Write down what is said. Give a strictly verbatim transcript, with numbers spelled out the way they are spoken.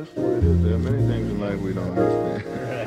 That's what it is. There are many things in life we don't understand.